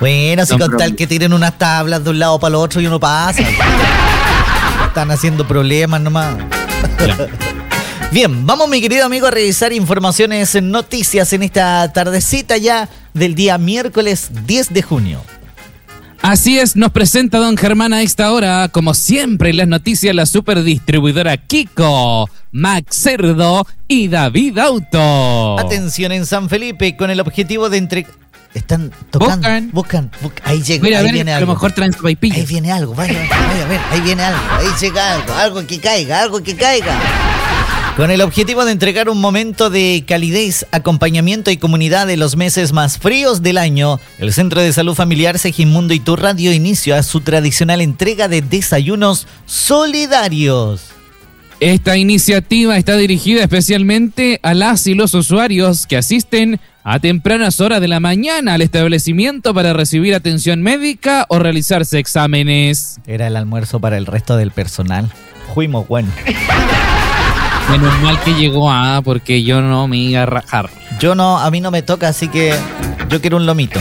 Bueno, si con tal que tiren unas tablas de un lado para el otro y uno pasa. Están haciendo problemas nomás. Claro. Bien, vamos mi querido amigo a revisar informaciones, noticias en esta tardecita ya del día miércoles 10 de junio. Así es, nos presenta don Germán a esta hora, como siempre en las noticias, la superdistribuidora Kiko, Max Cerdo y David Auto. Atención en San Felipe con el objetivo de Están tocando, buscan. Ahí llega, mira, ahí a ver, viene a algo. lo mejor traen sopaipillas. Ahí viene algo, vaya a ver, ahí viene algo, ahí llega algo que caiga. Con el objetivo de entregar un momento de calidez, acompañamiento y comunidad en los meses más fríos del año, el Centro de Salud Familiar Segismundo Iturra dio inicio a su tradicional entrega de desayunos solidarios. Esta iniciativa está dirigida especialmente a las y los usuarios que asisten a tempranas horas de la mañana al establecimiento para recibir atención médica o realizarse exámenes. Era el almuerzo para el resto del personal. Fuimos bueno. Menos mal que llegó porque yo no me iba a rajar. A mí no me toca, así que yo quiero un lomito.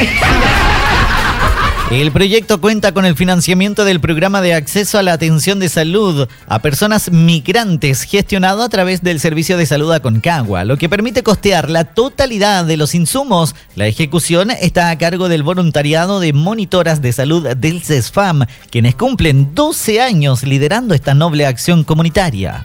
El proyecto cuenta con el financiamiento del Programa de Acceso a la Atención de Salud a Personas Migrantes, gestionado a través del Servicio de Salud Aconcagua, lo que permite costear la totalidad de los insumos. La ejecución está a cargo del voluntariado de monitoras de salud del CESFAM, quienes cumplen 12 años liderando esta noble acción comunitaria.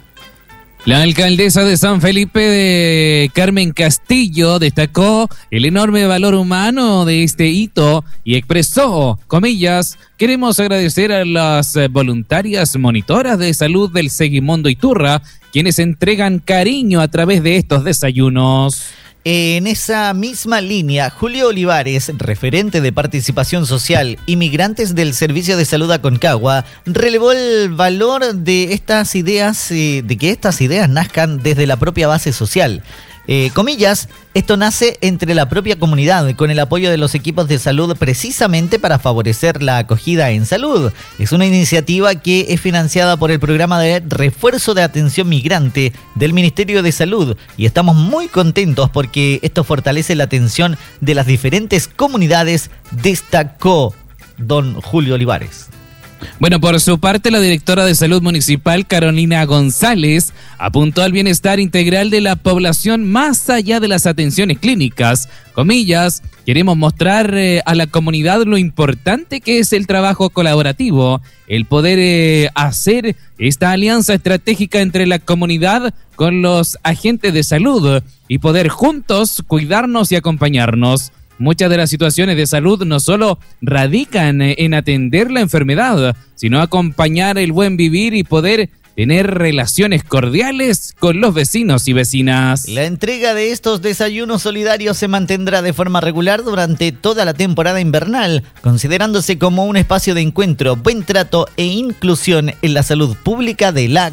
La alcaldesa de San Felipe, Carmen Castillo, destacó el enorme valor humano de este hito y expresó, comillas, queremos agradecer a las voluntarias monitoras de salud del Segismundo Iturra, quienes entregan cariño a través de estos desayunos. En esa misma línea, Julio Olivares, referente de participación social y migrantes del Servicio de Salud Aconcagua, relevó el valor de estas ideas, de que estas ideas nazcan desde la propia base social. Comillas, esto nace entre la propia comunidad, con el apoyo de los equipos de salud precisamente para favorecer la acogida en salud. Es una iniciativa que es financiada por el programa de refuerzo de atención migrante del Ministerio de Salud y estamos muy contentos porque esto fortalece la atención de las diferentes comunidades, destacó don Julio Olivares. Bueno, por su parte, la directora de Salud Municipal, Carolina González, apuntó al bienestar integral de la población más allá de las atenciones clínicas. Comillas, queremos mostrar a la comunidad lo importante que es el trabajo colaborativo, el poder hacer esta alianza estratégica entre la comunidad con los agentes de salud y poder juntos cuidarnos y acompañarnos. Muchas de las situaciones de salud no solo radican en atender la enfermedad, sino acompañar el buen vivir y poder tener relaciones cordiales con los vecinos y vecinas. La entrega de estos desayunos solidarios se mantendrá de forma regular durante toda la temporada invernal, considerándose como un espacio de encuentro, buen trato e inclusión en la salud pública de la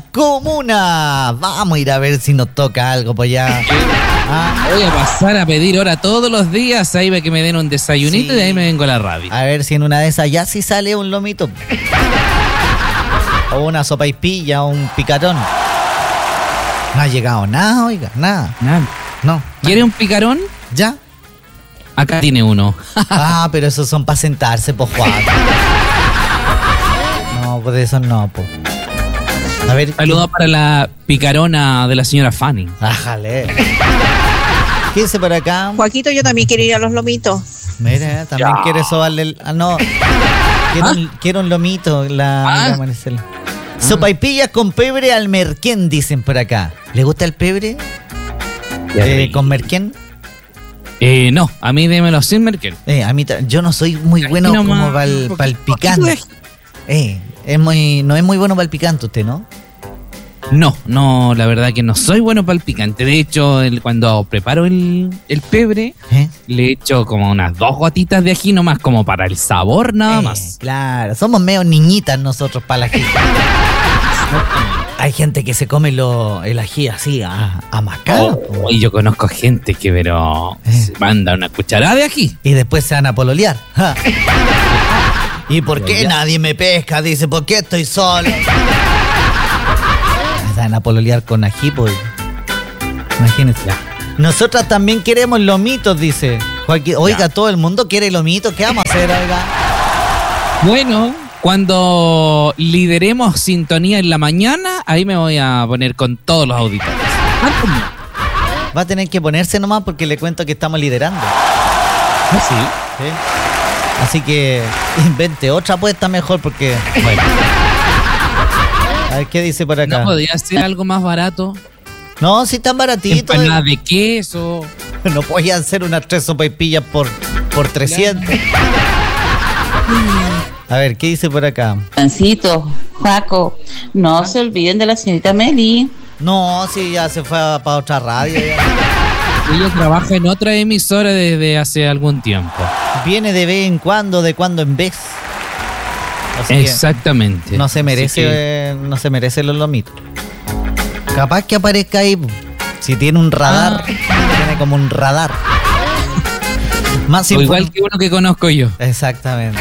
comuna. Vamos a ir a ver si nos toca algo por allá. Voy a pasar a pedir hora todos los días, ahí ve que me den un desayunito y de ahí me vengo a la radio. A ver si en una de esas ya sí sale un lomito. O una sopaipilla o un picarón. No ha llegado nada, oiga, nada. No. ¿Quiere un picarón? ¿Ya? Acá tiene uno. Pero esos son para sentarse, po, Juan. No, pues esos no, po. A ver. Saludos para la picarona de la señora Fanny. Ájale. ¿Qué dice por acá? Joaquito, yo también quiero ir a los lomitos. Mira, también quiere sobarle el... no. Quiero un lomito, la Maricela. Sopaipillas con pebre al merquén, dicen por acá. ¿Le gusta el pebre? ¿Con merquén? No, a mí démelo sin merquén. A mí yo no soy muy bueno como para el picante. No es muy bueno para el picante usted, ¿no? No, la verdad que no soy bueno para el picante. De hecho, cuando preparo el pebre, le echo como unas 2 gotitas de ají nomás, como para el sabor nada más. Claro, somos medio niñitas nosotros para el ají. Hay gente que se come el ají así, amacado. Y yo conozco gente que se manda una cucharada de ají. Y después se van a pololear. ¿Y por qué nadie me pesca? Dice, ¿por qué estoy solo? Van a pololear con ají, pues. Imagínense. Nosotras también queremos lomitos, dice. Oiga, todo el mundo quiere lomito. ¿Qué vamos a hacer, oiga? Bueno, cuando lideremos sintonía en la mañana, ahí me voy a poner con todos los auditores. Va a tener que ponerse nomás porque le cuento que estamos liderando. Sí. ¿Sí? Así que invente otra apuesta mejor porque... Bueno. A ver, ¿qué dice por acá? ¿No podría ser algo más barato? No, si tan baratito. Empanadas de queso. No podían ser unas 3 sopaipillas por 300. A ver, ¿qué dice por acá? Pancito, Paco, no se olviden de la señorita Meli. No, sí, ya se fue para otra radio. Ya. Ella trabaja en otra emisora desde hace algún tiempo. Viene de vez en cuando, de cuando en vez. Así exactamente. No se merece, no se merece los lomitos. Capaz que aparezca ahí. Si tiene un radar, tiene como un radar. Más igual que uno que conozco yo. Exactamente.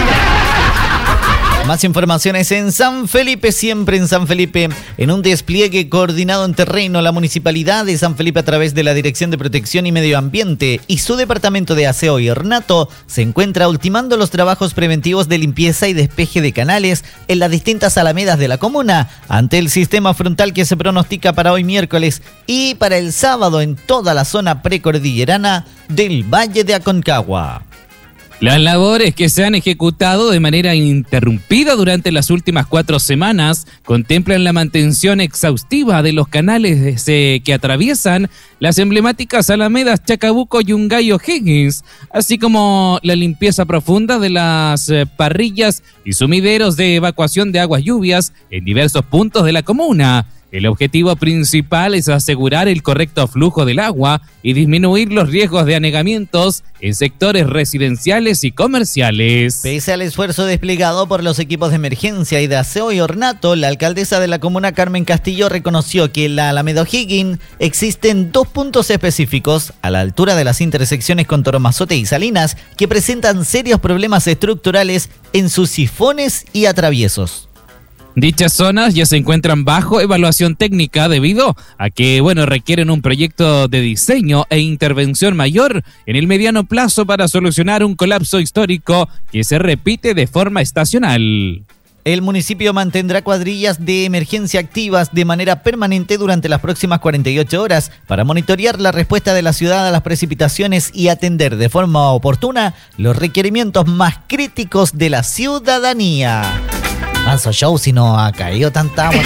Más informaciones en San Felipe, siempre en San Felipe, en un despliegue coordinado en terreno, la Municipalidad de San Felipe a través de la Dirección de Protección y Medio Ambiente y su Departamento de Aseo y Ornato se encuentra ultimando los trabajos preventivos de limpieza y despeje de canales en las distintas alamedas de la comuna ante el sistema frontal que se pronostica para hoy miércoles y para el sábado en toda la zona precordillerana del Valle de Aconcagua. Las labores que se han ejecutado de manera ininterrumpida durante las últimas 4 semanas contemplan la mantención exhaustiva de los canales que atraviesan las emblemáticas alamedas Chacabuco, Yungay y O'Higgins, así como la limpieza profunda de las parrillas y sumideros de evacuación de aguas lluvias en diversos puntos de la comuna. El objetivo principal es asegurar el correcto flujo del agua y disminuir los riesgos de anegamientos en sectores residenciales y comerciales. Pese al esfuerzo desplegado por los equipos de emergencia y de aseo y ornato, la alcaldesa de la comuna, Carmen Castillo, reconoció que en la Alameda O'Higgins existen 2 puntos específicos a la altura de las intersecciones con Toromazote y Salinas que presentan serios problemas estructurales en sus sifones y atraviesos. Dichas zonas ya se encuentran bajo evaluación técnica debido a que, requieren un proyecto de diseño e intervención mayor en el mediano plazo para solucionar un colapso histórico que se repite de forma estacional. El municipio mantendrá cuadrillas de emergencia activas de manera permanente durante las próximas 48 horas para monitorear la respuesta de la ciudad a las precipitaciones y atender de forma oportuna los requerimientos más críticos de la ciudadanía. Manso show si no ha caído tanta agua.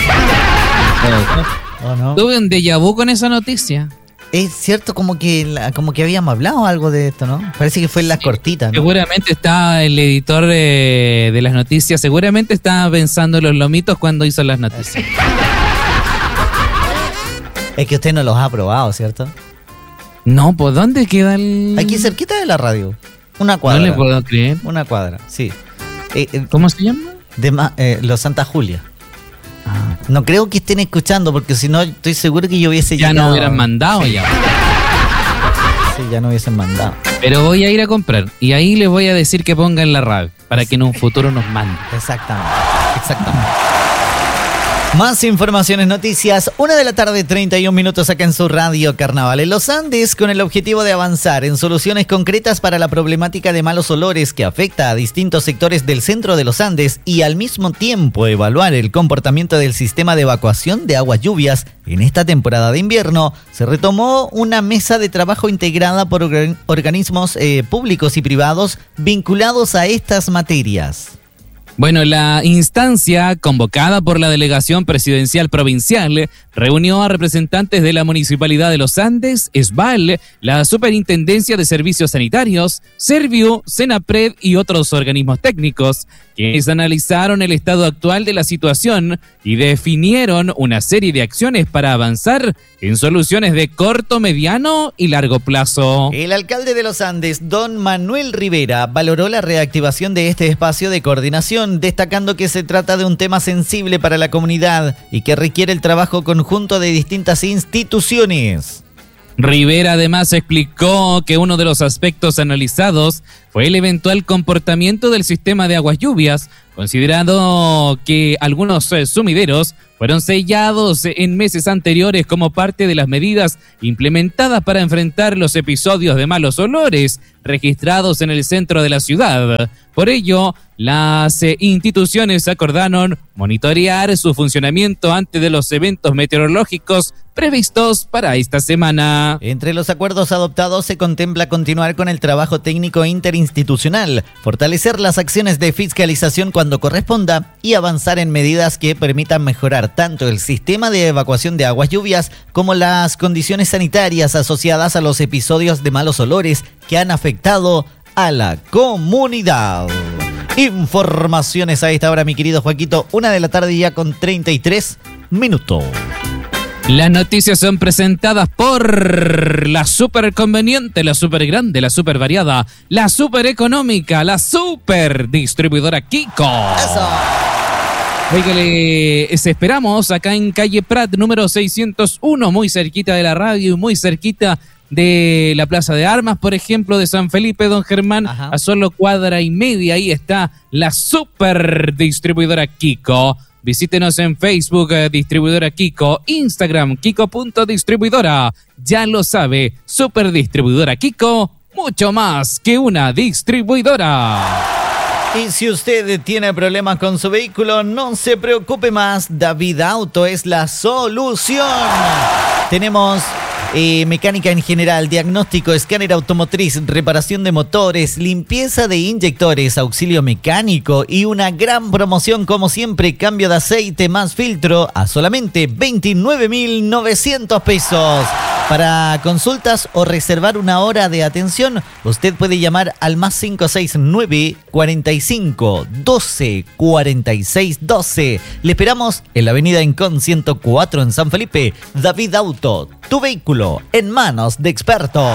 ¿Oh, no? Tuve un déjà vu con esa noticia. Es cierto, como que habíamos hablado algo de esto, ¿no? Parece que fue en las cortitas, ¿no? Seguramente está el editor de las noticias, seguramente estaba pensando en los lomitos cuando hizo las noticias. Es que usted no los ha probado, ¿cierto? No, ¿por dónde queda el...? Aquí cerquita de la radio. Una cuadra. No le puedo creer. Una cuadra, sí. ¿Cómo se llama? Los Santa Julia. No creo que estén escuchando porque si no estoy seguro que yo hubiese ya llegado. Ya no hubieran mandado ya. Sí, ya no hubiesen mandado. Pero voy a ir a comprar y ahí les voy a decir que pongan la radio para que en un futuro nos manden. Exactamente. Más informaciones, noticias, 1:31 p.m. acá en su radio Carnaval en los Andes, con el objetivo de avanzar en soluciones concretas para la problemática de malos olores que afecta a distintos sectores del centro de los Andes y al mismo tiempo evaluar el comportamiento del sistema de evacuación de aguas lluvias en esta temporada de invierno. Se retomó una mesa de trabajo integrada por organismos públicos y privados vinculados a estas materias. Bueno, la instancia convocada por la Delegación Presidencial Provincial reunió a representantes de la Municipalidad de los Andes, ESBAL, la Superintendencia de Servicios Sanitarios, Serviu, Senapred y otros organismos técnicos, quienes analizaron el estado actual de la situación y definieron una serie de acciones para avanzar en soluciones de corto, mediano y largo plazo. El alcalde de los Andes, don Manuel Rivera, valoró la reactivación de este espacio de coordinación, destacando que se trata de un tema sensible para la comunidad y que requiere el trabajo conjunto de distintas instituciones. Rivera además explicó que uno de los aspectos analizados fue fue el eventual comportamiento del sistema de aguas lluvias, considerando que algunos sumideros fueron sellados en meses anteriores como parte de las medidas implementadas para enfrentar los episodios de malos olores registrados en el centro de la ciudad. Por ello, las instituciones acordaron monitorear su funcionamiento antes de los eventos meteorológicos previstos para esta semana. Entre los acuerdos adoptados se contempla continuar con el trabajo técnico interinstitucional, fortalecer las acciones de fiscalización cuando corresponda y avanzar en medidas que permitan mejorar tanto el sistema de evacuación de aguas lluvias como las condiciones sanitarias asociadas a los episodios de malos olores que han afectado a la comunidad. Informaciones a esta hora, mi querido Joaquito, 1:00 ya con 33 minutos. Las noticias son presentadas por la super conveniente, la super grande, la super variada, la super económica, la super distribuidora Kiko. ¡Eso! Oiga, les esperamos acá en calle Prat, número 601, muy cerquita de la radio y muy cerquita de la Plaza de Armas, por ejemplo, de San Felipe, don Germán. Ajá. A solo cuadra y media, ahí está la super distribuidora Kiko. Visítenos en Facebook, Distribuidora Kiko, Instagram, Kiko.distribuidora. Ya lo sabe, Super Distribuidora Kiko, mucho más que una distribuidora. Y si usted tiene problemas con su vehículo, no se preocupe más, David Auto es la solución. Tenemos mecánica en general, diagnóstico, escáner automotriz, reparación de motores, limpieza de inyectores, auxilio mecánico y una gran promoción como siempre, cambio de aceite más filtro a solamente 29.900 pesos. Para consultas o reservar una hora de atención, usted puede llamar al más 569 45 12 46 12. Le esperamos en la avenida Incon 104 en San Felipe. David Auto, tu vehículo en manos de expertos.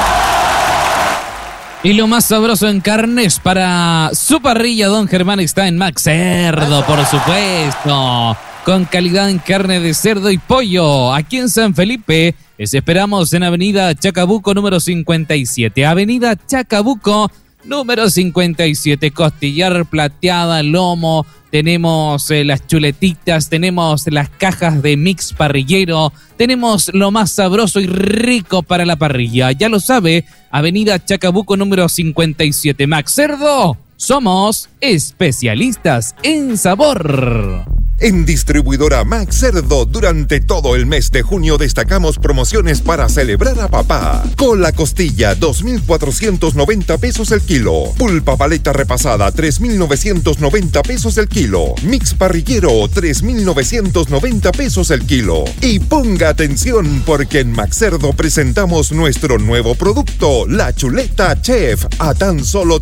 Y lo más sabroso en carnes para su parrilla, don Germán, está en Max Cerdo, por supuesto. Con calidad en carne de cerdo y pollo. Aquí en San Felipe les esperamos en Avenida Chacabuco número 57. Avenida Chacabuco número 57. Costillar plateada, lomo. Tenemos las chuletitas, tenemos las cajas de mix parrillero, tenemos lo más sabroso y rico para la parrilla. Ya lo sabe, Avenida Chacabuco número 57. Max Cerdo, somos especialistas en sabor. En Distribuidora Max Cerdo, durante todo el mes de junio destacamos promociones para celebrar a papá. Cola costilla, 2.490 pesos el kilo. Pulpa paleta repasada, 3.990 pesos el kilo. Mix parrillero, 3.990 pesos el kilo. Y ponga atención porque en Max Cerdo presentamos nuestro nuevo producto, la chuleta Chef, a tan solo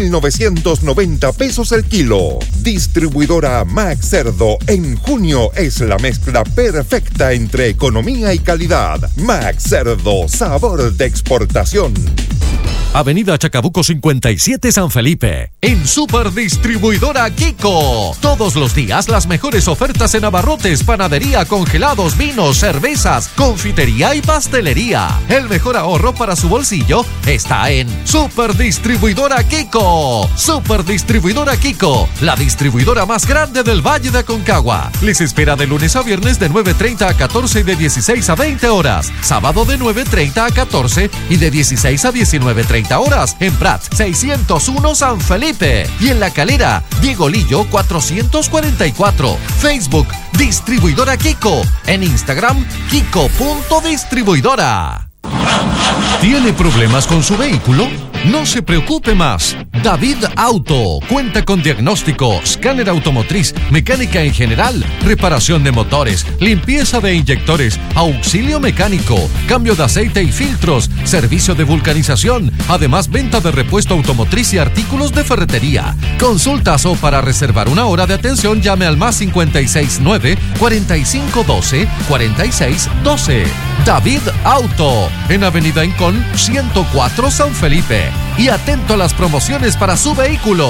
3.990 pesos el kilo. Distribuidora Max Cerdo. En junio es la mezcla perfecta entre economía y calidad. Max Cerdo, sabor de exportación. Avenida Chacabuco 57 San Felipe. En Super Distribuidora Kiko. Todos los días las mejores ofertas en abarrotes, panadería, congelados, vinos, cervezas, confitería y pastelería. El mejor ahorro para su bolsillo está en Super Distribuidora Kiko. Super Distribuidora Kiko, la distribuidora más grande del Valle de Aconcagua. Les espera de lunes a viernes de 9:30 a 14 y de 16 a 20 horas. Sábado de 9:30 a 14 y de 16 a 19:30 horas en Prat 601 San Felipe y en La Calera Diego Lillo 444. Facebook Distribuidora Kiko, en Instagram Kiko.distribuidora. ¿Tiene problemas con su vehículo? No se preocupe más. David Auto cuenta con diagnóstico, escáner automotriz, mecánica en general, reparación de motores, limpieza de inyectores, auxilio mecánico, cambio de aceite y filtros, servicio de vulcanización, además venta de repuesto automotriz y artículos de ferretería. Consultas o para reservar una hora de atención llame al más 569 4512 4612. David Auto, en Avenida Incon 104 San Felipe. Y atento a las promociones para su vehículo.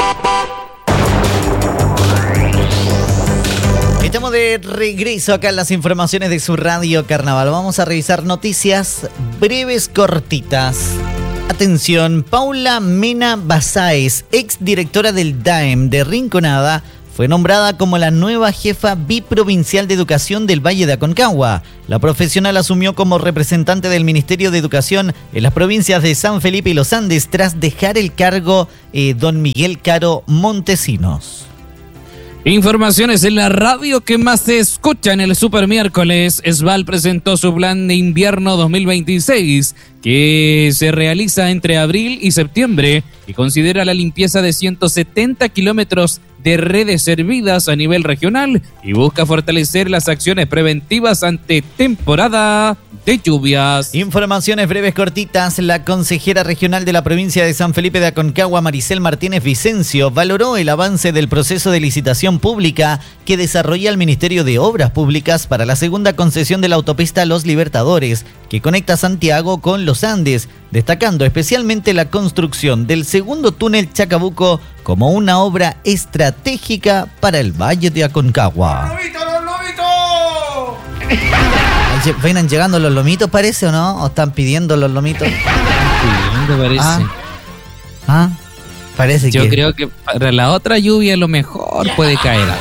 Estamos de regreso acá en las informaciones de su radio Carnaval. Vamos a revisar noticias breves, cortitas. Atención, Paula Mena Basáez, ex directora del DAEM de Rinconada, fue nombrada como la nueva jefa biprovincial de educación del Valle de Aconcagua. La profesional asumió como representante del Ministerio de Educación en las provincias de San Felipe y Los Andes tras dejar el cargo don Miguel Caro Montesinos. Informaciones en la radio que más se escucha en el Super Miércoles. Esval presentó su plan de invierno 2026 que se realiza entre abril y septiembre y considera la limpieza de 170 kilómetros de redes servidas a nivel regional y busca fortalecer las acciones preventivas ante temporada de lluvias. Informaciones breves cortitas. La consejera regional de la provincia de San Felipe de Aconcagua, Maricel Martínez Vicencio, valoró el avance del proceso de licitación pública que desarrolla el Ministerio de Obras Públicas para la segunda concesión de la autopista Los Libertadores, que conecta Santiago con Los Andes, destacando especialmente la construcción del segundo túnel Chacabuco como una obra estratégica para el Valle de Aconcagua. ¡Los lomitos! ¿Vienen llegando los lomitos, parece, o no? ¿O están pidiendo los lomitos? Pidiendo, parece. Parece que... Yo creo que para la otra lluvia a lo mejor puede caer algo.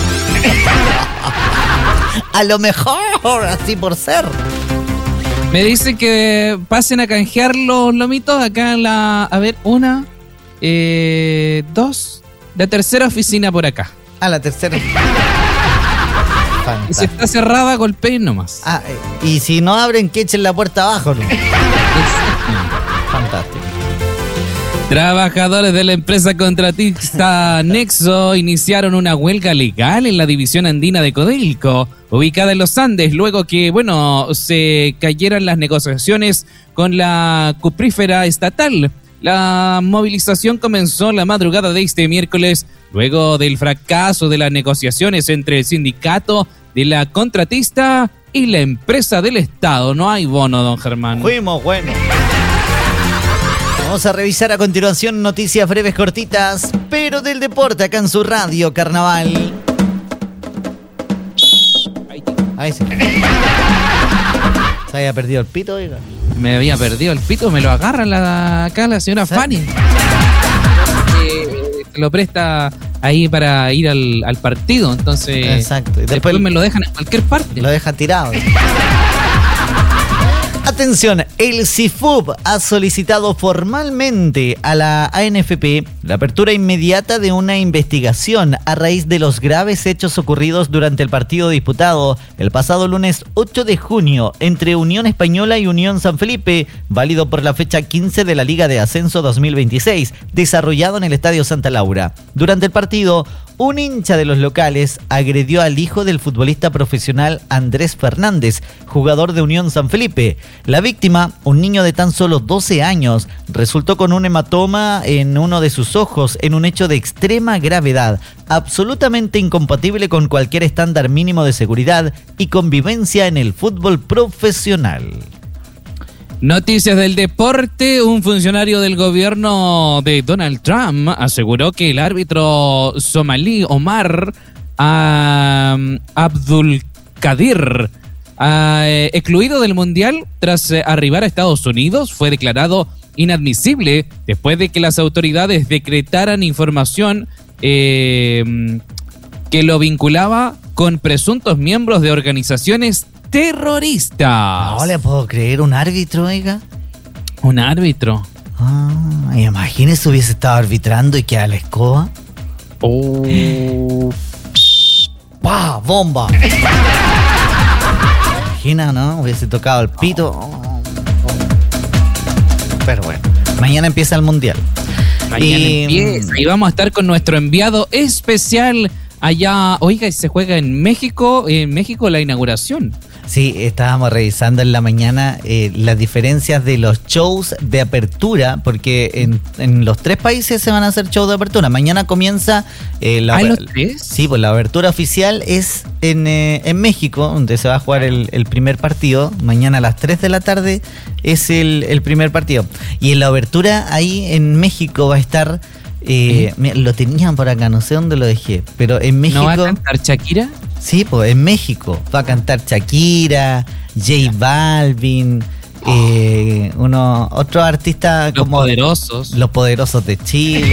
A lo mejor, así por ser. Me dice que pasen a canjear los lomitos acá en la... A ver, 1, 2, la tercera oficina por acá. La tercera. Y si está cerrada, golpeen nomás. Y si no abren, que echen la puerta abajo, ¿no? Fantástico. Trabajadores de la empresa contratista Nexo iniciaron una huelga legal en la división andina de Codelco, ubicada en Los Andes, luego que, se cayeran las negociaciones con la cuprífera estatal. La movilización comenzó la madrugada de este miércoles, luego del fracaso de las negociaciones entre el sindicato de la contratista y la empresa del Estado. No hay bono, don Germán. Fuimos buenos. Vamos a revisar a continuación noticias breves cortitas, pero del deporte acá en su radio Carnaval. Ahí sí. ¿Se había perdido el pito, oiga? Me había perdido el pito, me lo agarra acá la señora Fanny. Lo presta ahí para ir al partido, entonces. Exacto. Y después me lo dejan en cualquier parte. Lo dejan tirado. Atención, el CIFUB ha solicitado formalmente a la ANFP la apertura inmediata de una investigación a raíz de los graves hechos ocurridos durante el partido disputado el pasado lunes 8 de junio entre Unión Española y Unión San Felipe, válido por la fecha 15 de la Liga de Ascenso 2026, desarrollado en el Estadio Santa Laura. Durante el partido, un hincha de los locales agredió al hijo del futbolista profesional Andrés Fernández, jugador de Unión San Felipe. La víctima, un niño de tan solo 12 años, resultó con un hematoma en uno de sus ojos en un hecho de extrema gravedad, absolutamente incompatible con cualquier estándar mínimo de seguridad y convivencia en el fútbol profesional. Noticias del deporte. Un funcionario del gobierno de Donald Trump aseguró que el árbitro somalí Omar Abdulkadir, excluido del Mundial tras arribar a Estados Unidos, fue declarado inadmisible después de que las autoridades decretaran información que lo vinculaba con presuntos miembros de organizaciones terroristas. No le puedo creer, un árbitro, oiga. Un árbitro. Imagínese hubiese estado arbitrando y que a la escoba. ¡Pah! ¡Bomba! Imagina, ¿no? Hubiese tocado el pito. Pero bueno, mañana empieza el Mundial. Mañana empieza y vamos a estar con nuestro enviado especial allá. Oiga, se juega en México la inauguración. Sí, estábamos revisando en la mañana las diferencias de los shows de apertura, porque en los 3 países se van a hacer shows de apertura. Mañana comienza ¿los 3? Sí, pues la apertura oficial es en México, donde se va a jugar el primer partido. Mañana a las 3 de la tarde es el primer partido. Y en la apertura ahí en México va a estar... mira, lo tenían por acá, no sé dónde lo dejé, pero en México... ¿No va a cantar Shakira? Sí, pues en México va a cantar Shakira, J Balvin, Otros artistas Los como poderosos. Los Poderosos de Chile.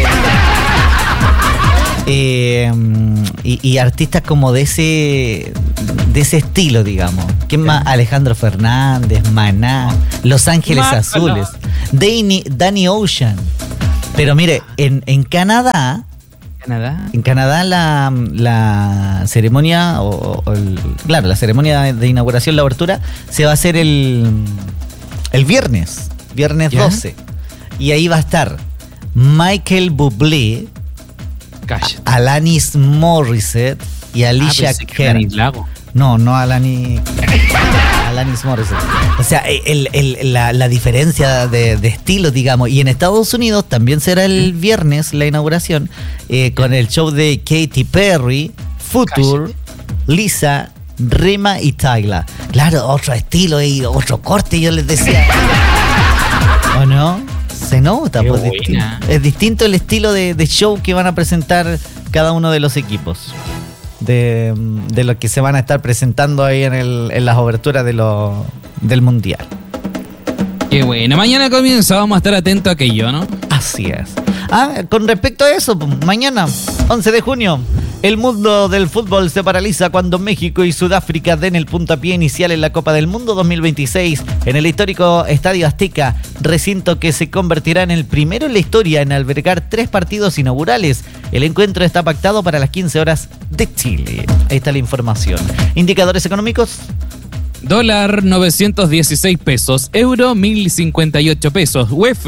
Y artistas como de ese estilo, digamos. ¿Quién más? Alejandro Fernández, Maná, Los Ángeles Azules, Danny Ocean. Pero mire, en Canadá. En Canadá la ceremonia, la ceremonia de inauguración, la abertura, se va a hacer el viernes ¿Ya? 12. Y ahí va a estar Michael Bublé, Cállate. Alanis Morissette y Alicia Keys. No, Alanis Morissette. O sea, la diferencia de estilo, digamos. Y en Estados Unidos también será el viernes la inauguración, con el show de Katy Perry, Future, Lisa, Rema y Tyla. Claro, otro estilo y otro corte, yo les decía. ¿O no? Se nota, pues es distinto el estilo de show que van a presentar cada uno de los equipos. De lo que se van a estar presentando ahí en las oberturas del Mundial. Qué bueno. Mañana comienza, vamos a estar atentos a aquello, ¿no? Así es. Con respecto a eso, mañana, 11 de junio, el mundo del fútbol se paraliza cuando México y Sudáfrica den el puntapié inicial en la Copa del Mundo 2026 en el histórico Estadio Azteca, recinto que se convertirá en el primero en la historia en albergar 3 partidos inaugurales. El encuentro está pactado para las 15 horas de Chile. Ahí está la información. Indicadores económicos. Dólar 916 pesos, euro 1058 pesos, UF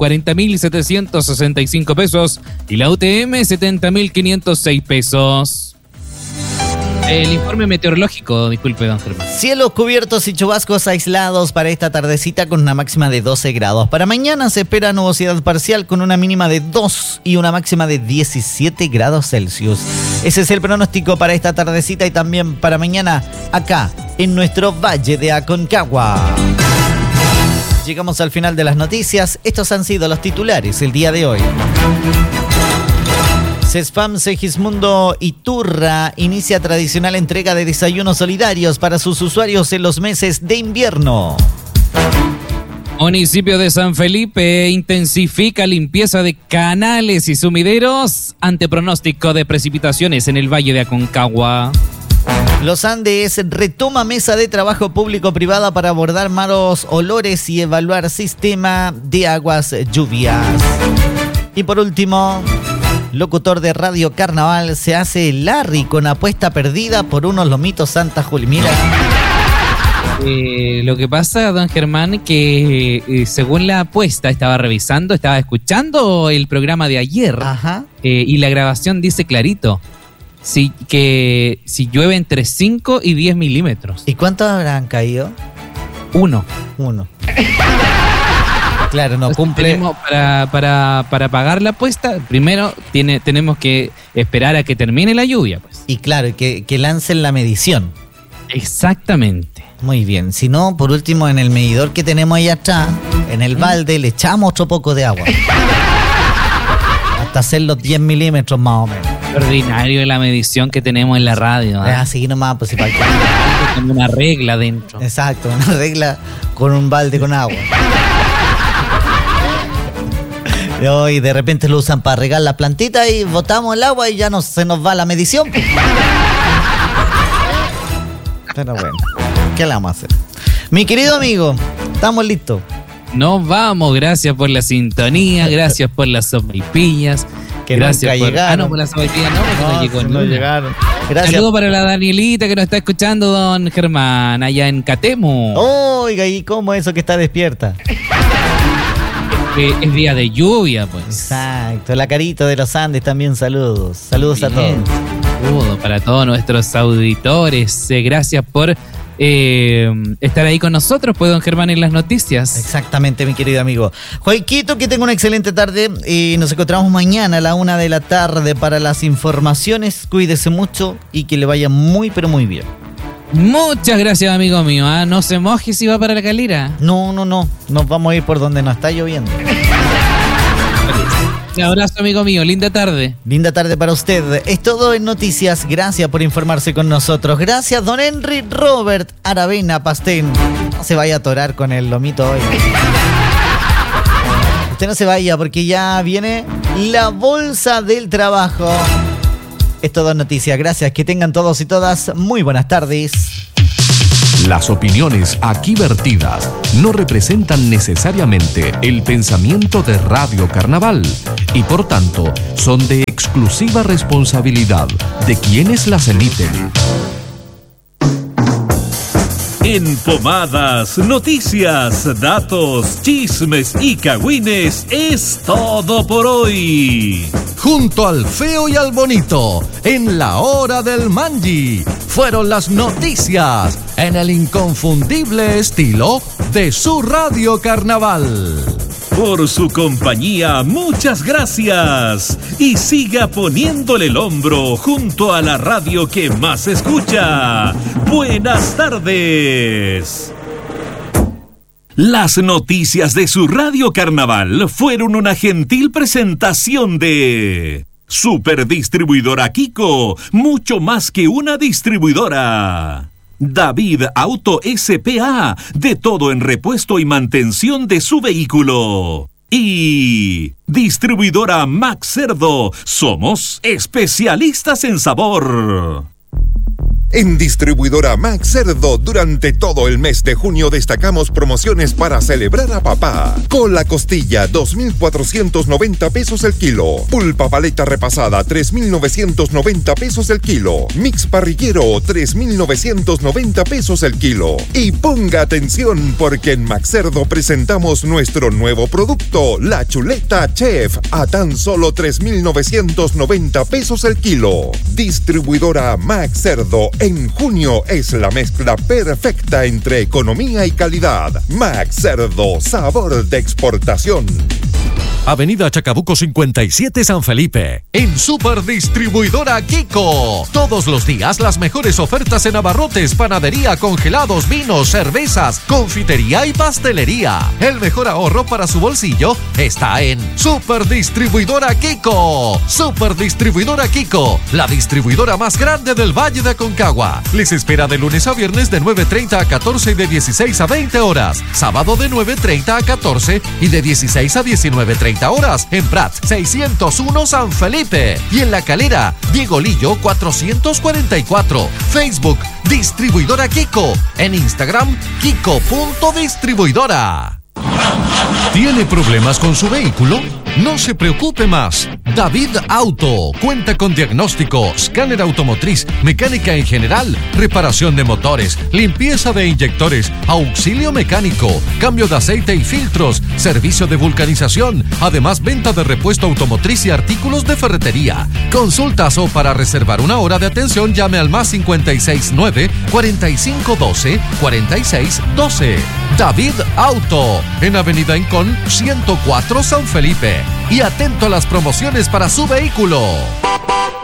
40.765 pesos y la UTM 70.506 pesos. El informe meteorológico, disculpe, don Germán. Cielos cubiertos y chubascos aislados para esta tardecita con una máxima de 12 grados. Para mañana se espera nubosidad parcial con una mínima de 2 y una máxima de 17 grados Celsius. Ese es el pronóstico para esta tardecita y también para mañana acá en nuestro Valle de Aconcagua. Llegamos al final de las noticias. Estos han sido los titulares el día de hoy. CESFAM Segismundo Iturra inicia tradicional entrega de desayunos solidarios para sus usuarios en los meses de invierno. Municipio de San Felipe intensifica limpieza de canales y sumideros ante pronóstico de precipitaciones en el Valle de Aconcagua. Los Andes retoma mesa de trabajo público-privada para abordar malos olores y evaluar sistema de aguas lluvias. Y por último, locutor de Radio Carnaval se hace Larry con apuesta perdida por unos lomitos Santa Julia. Mira. Lo que pasa, don Germán, que según la apuesta, estaba escuchando el programa de ayer. Ajá. Y la grabación dice clarito que si llueve entre 5 y 10 milímetros. ¿Y cuántos habrán caído? 1. Claro, no cumple. Para pagar la apuesta, primero tenemos que esperar a que termine la lluvia, pues. Y claro, que lancen la medición. Exactamente. Muy bien. Si no, por último, en el medidor que tenemos ahí atrás, en el balde, le echamos otro poco de agua. Hasta hacer los 10 milímetros más o menos. Ordinario la medición que tenemos en la radio. Es así nomás, pues si para con una regla dentro. Exacto, una regla con un balde con agua. Y de repente lo usan para regar la plantita y botamos el agua y ya se nos va la medición. Pero bueno, ¿qué le vamos a hacer? Mi querido amigo, estamos listos. Nos vamos, gracias por la sintonía, gracias por las sopaipillas. Que gracias nunca llegaron. no, por las sopaipillas no llegaron. Gracias. Saludos para la Danielita que nos está escuchando, don Germán, allá en Catemu. Oiga, ¿y cómo eso que está despierta? Es día de lluvia, pues. Exacto, la Carito de los Andes también saludos. Saludos bien. A todos. Saludos para todos nuestros auditores. Gracias por estar ahí con nosotros, pues, don Germán, en las noticias. Exactamente, mi querido amigo. Joaquito, que tenga una excelente tarde y nos encontramos mañana a la 1 de la tarde para las informaciones. Cuídese mucho y que le vaya muy, pero muy bien. Muchas gracias, amigo mío. No se moje si va para la Calera. No. Nos vamos a ir por donde no está lloviendo. Un abrazo, amigo mío. Linda tarde. Linda tarde para usted. Es todo en noticias. Gracias por informarse con nosotros. Gracias, don Henry Robert Aravena Pastén. No se vaya a atorar con el lomito hoy. Usted no se vaya porque ya viene la bolsa del trabajo. Es todo en noticias. Gracias. Que tengan todos y todas muy buenas tardes. Las opiniones aquí vertidas no representan necesariamente el pensamiento de Radio Carnaval y por tanto son de exclusiva responsabilidad de quienes las emiten. En Pomadas, noticias, datos, chismes y cagüines es todo por hoy. Junto al feo y al bonito, en la hora del Mangi, fueron las noticias en el inconfundible estilo de su Radio Carnaval. Por su compañía, muchas gracias. Y siga poniéndole el hombro junto a la radio que más escucha. Buenas tardes. Las noticias de su Radio Carnaval fueron una gentil presentación de Superdistribuidora Kiko, mucho más que una distribuidora. David Auto S.p.A., de todo en repuesto y mantención de su vehículo. Y Distribuidora Max Cerdo, somos especialistas en sabor. En Distribuidora Max Cerdo, durante todo el mes de junio destacamos promociones para celebrar a papá. Cola costilla, 2,490 pesos el kilo. Pulpa paleta repasada, 3,990 pesos el kilo. Mix parrillero, 3,990 pesos el kilo. Y ponga atención porque en Max Cerdo presentamos nuestro nuevo producto, la chuleta Chef, a tan solo 3,990 pesos el kilo. Distribuidora Max Cerdo. En junio es la mezcla perfecta entre economía y calidad. Max Cerdo, sabor de exportación. Avenida Chacabuco 57 San Felipe. En Superdistribuidora Kiko. Todos los días las mejores ofertas en abarrotes, panadería, congelados, vinos, cervezas, confitería y pastelería. El mejor ahorro para su bolsillo está en Superdistribuidora Kiko. Superdistribuidora Kiko, la distribuidora más grande del Valle de Aconcagua. Les espera de lunes a viernes de 9:30 a 14 y de 16 a 20 horas. Sábado de 9:30 a 14 y de 16 a 19:30 horas en Prat 601 San Felipe y en La Calera Diego Lillo 444. Facebook Distribuidora Kiko, en Instagram Kiko.distribuidora. ¿Tiene problemas con su vehículo? No se preocupe más. David Auto cuenta con diagnóstico, escáner automotriz, mecánica en general, reparación de motores, limpieza de inyectores, auxilio mecánico, cambio de aceite y filtros, servicio de vulcanización, además venta de repuesto automotriz y artículos de ferretería. Consultas o para reservar una hora de atención llame al más 569 4512 4612. David Auto, en Avenida Incón 104 San Felipe. Y atento a las promociones para su vehículo.